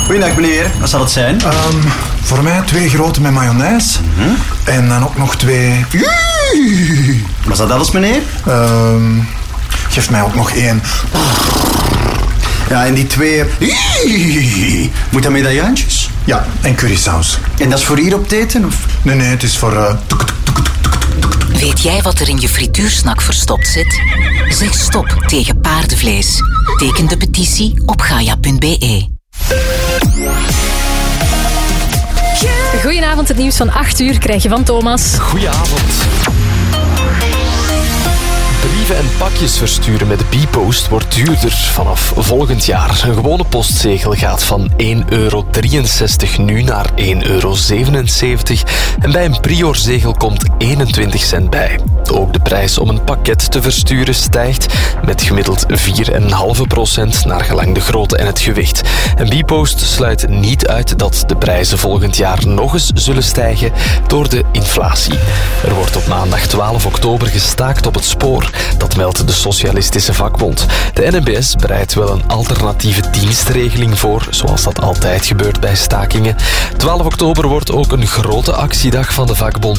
Goeiedag meneer, wat zal het zijn? Voor mij 2 grote met mayonaise. En dan ook nog 2... Was dat alles meneer? Geef mij ook nog 1. Ja, en die 2... Moet dat medaillantjes? Ja, en currysaus. En dat is voor hier op het eten, of? Nee, het is voor... Weet jij wat er in je frituursnak verstopt zit? Zeg stop tegen paardenvlees. Teken de petitie op gaia.be. Goedenavond, het nieuws van 8 uur krijg je van Thomas. Goedenavond. Brieven en pakjes versturen met Bpost wordt duurder vanaf volgend jaar. Een gewone postzegel gaat van €1,63 nu naar €1,77 en bij een priorzegel komt 21 cent bij. Ook de prijs om een pakket te versturen stijgt met gemiddeld 4,5% naar gelang de grootte en het gewicht. En Bpost sluit niet uit dat de prijzen volgend jaar nog eens zullen stijgen door de inflatie. Er wordt op maandag 12 oktober gestaakt op het spoor. Dat meldt de Socialistische Vakbond. De NMBS bereidt wel een alternatieve dienstregeling voor, zoals dat altijd gebeurt bij stakingen. 12 oktober wordt ook een grote actiedag van de vakbond.